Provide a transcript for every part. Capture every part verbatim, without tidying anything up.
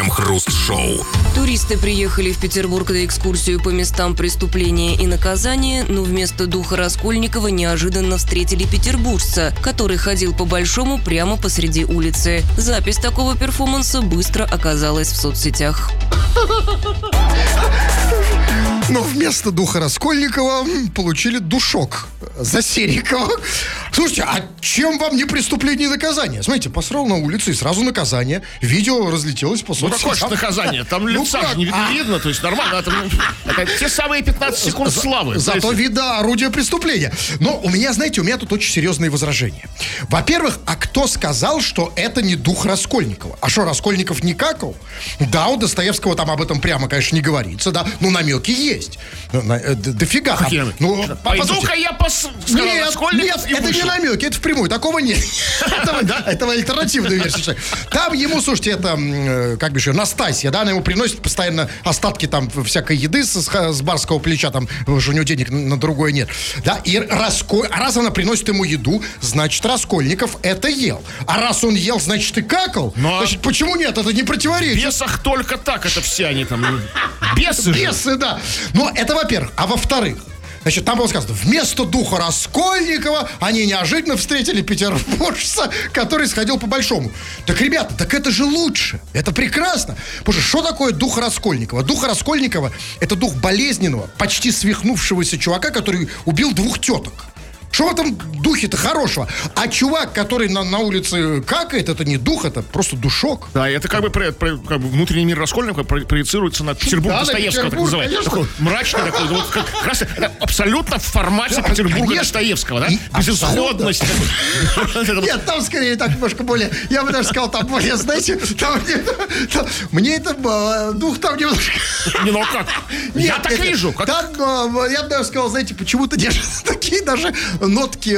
Крем-хруст-шоу. Туристы приехали в Петербург на экскурсию по местам преступления и наказания, но вместо духа Раскольникова неожиданно встретили петербуржца, который ходил по Большому прямо посреди улицы. Запись такого перформанса быстро оказалась в соцсетях. Но вместо духа Раскольникова получили душок Засерикова. Слушайте, а чем вам не преступление и наказание? Смотрите, посрал на улице и сразу наказание. Видео разлетелось по соцсетям. Ну, какое же наказание? Там лица же не а... видно, то есть нормально. Это, это те самые пятнадцать секунд славы. За, зато видно орудие преступления. Но у меня, знаете, у меня тут очень серьезные возражения. Во-первых, а кто сказал, что это не дух Раскольникова? А что, Раскольников не какал? Да, у Достоевского там об этом прямо, конечно, не говорится, да. Ну, намеки есть. Дофига. Какие? Ну, пойду-ка я пос... Нет, нет, это не намеки, это впрямую, такого нет. Это альтернативная версия. Там ему, слушайте, это, как бы еще, Настасья, да, она ему приносит постоянно остатки там всякой еды с барского плеча, там, уже у него денег на другое нет. Да, и раз она приносит ему еду, значит, Раскольников это ел. А раз он ел, значит, и какал. Значит, почему нет? Это не противоречит. В бесах только так, это все они там. Бесы же. Бесы, да. Но это во-первых. А во-вторых, значит, там было сказано, вместо духа Раскольникова они неожиданно встретили петербуржца, который сходил по Большому. Так, ребята, так это же лучше. Это прекрасно. Потому что что такое дух Раскольникова? Дух Раскольникова – это дух болезненного, почти свихнувшегося чувака, который убил двух теток. Что в этом духе-то хорошего? А чувак, который на, на улице какает, это не дух, это просто душок. Да, это как бы, про, про, как бы внутренний мир Раскольникова проецируется на Петербург, да, Достоевского, так называют. Такой мрачный, такой, вот, как раз это абсолютно в формате, да, Петербурга, конечно. Достоевского, да? И безысходность. Нет, там скорее так немножко более, я бы даже сказал, там более, знаете, там, там, мне это дух там немножко... Не, ну как? Нет, я так это, вижу. Как... Там, я бы даже сказал, знаете, почему-то держат такие даже... нотки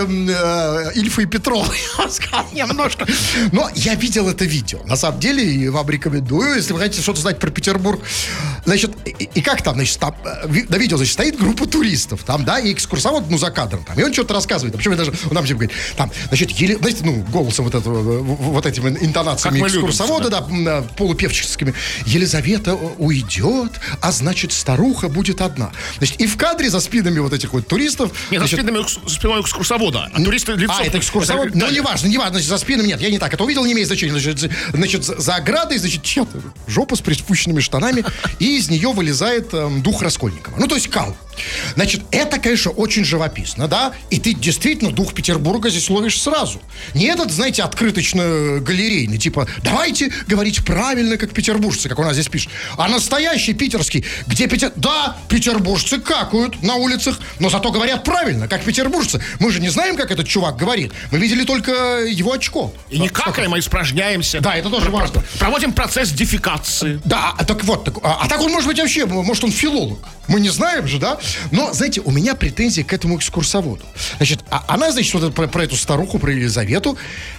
э, Ильфа и Петрова, я сказал, немножко. Но я видел это видео. На самом деле, и вам рекомендую, если вы хотите что-то знать про Петербург. Значит, и, и как там, значит, там, на видео, значит, стоит группа туристов, там, да, и экскурсовод, ну, за кадром, там, и он что-то рассказывает. Причем даже, он нам говорит, там, значит, еле, знаете, ну, голосом вот этого, вот этими интонациями экскурсовода, любим, да, полупевческими. Елизавета уйдет, а значит, старуха будет одна. Значит, и в кадре за спинами вот этих вот туристов... Нет, значит, за спинами спиной экскурсовода, а туристы лицо... А, это экскурсовод? Это, ну, да. неважно, неважно, значит, за спинами нет, я не так это увидел, не имеет значения. Значит, значит за оградой, значит, чья-то жопа с приспущенными штанами, и из нее вылезает э, дух Раскольникова. Ну, то есть кал. Значит, это, конечно, очень живописно, да? И ты действительно дух Петербурга здесь ловишь сразу. Не этот, знаете, открыточно-галерейный, типа, давайте говорить правильно, как петербуржцы, как у нас здесь пишут. А настоящий питерский, где Петер... Да, петербуржцы какают на улицах, но зато говорят правильно, как петербуржцы. Мы же не знаем, как этот чувак говорит. Мы видели только его очко. И не какаем, а испражняемся. Да, это тоже важно. Проводим процесс дефекации. Да, так вот, так, а, а так он может быть вообще, может он филолог. Мы не знаем же, да? Но, знаете, у меня претензии к этому экскурсоводу. Значит, а она, значит, вот про, про эту старуху, про Елизавету,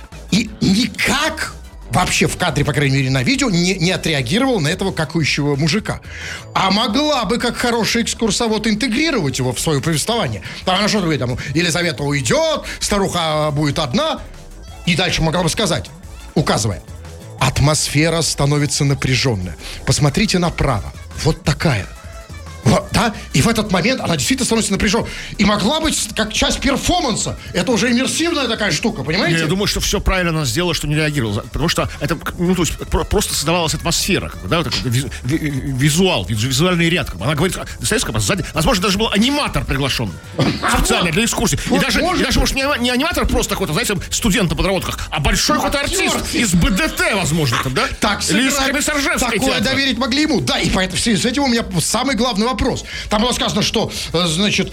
и никак... вообще в кадре, по крайней мере, на видео не, не отреагировал на этого какающего мужика. А могла бы, как хороший экскурсовод, интегрировать его в свое повествование. Там она что говорит, там, Елизавета уйдет, старуха будет одна. И дальше могла бы сказать, указывая, атмосфера становится напряженная. Посмотрите направо. Вот такая. Вот, да? И в этот момент она действительно становится напряженной. И могла быть как часть перформанса. Это уже иммерсивная такая штука, понимаете? Я думаю, что все правильно она сделала, что не реагировала. Потому что это, ну, то есть, просто создавалась атмосфера, да, вот такой визуал, визуальный ряд. Она говорит, Достоевского сзади, возможно, даже был аниматор приглашен специально для экскурсии. И даже, и даже, может, не аниматор просто какой-то, знаете, студент на подработках, а большой какой-то артист из БДТ, возможно, там, да? Так, или из Комиссаржевской. Такое доверить могли ему. Да, и поэтому с этим у меня самый главный вопрос. Там было сказано, что, значит,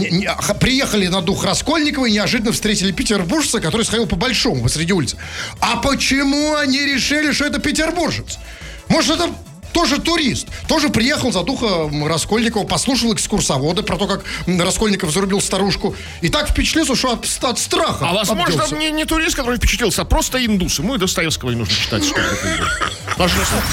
приехали на дух Раскольникова и неожиданно встретили петербуржца, который сходил по Большому посреди улицы. А почему они решили, что это петербуржец? Может, это тоже турист, тоже приехал за духа Раскольникова, послушал экскурсовода про то, как Раскольников зарубил старушку, и так впечатлился, что от, от страха. А возможно, не, не турист, который впечатлился, а просто индус. Ему и Достоевского не нужно читать. Что